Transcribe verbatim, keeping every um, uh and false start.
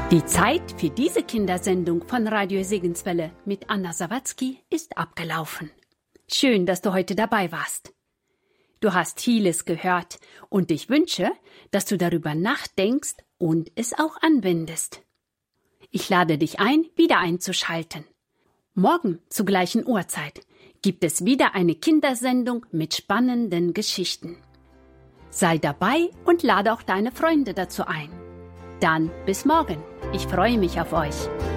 Die Zeit für diese Kindersendung von Radio Segenswelle mit Anna Sawatzki ist abgelaufen. Schön, dass du heute dabei warst. Du hast vieles gehört und ich wünsche, dass du darüber nachdenkst und es auch anwendest. Ich lade dich ein, wieder einzuschalten. Morgen zur gleichen Uhrzeit gibt es wieder eine Kindersendung mit spannenden Geschichten. Sei dabei und lade auch deine Freunde dazu ein. Dann bis morgen. Ich freue mich auf euch.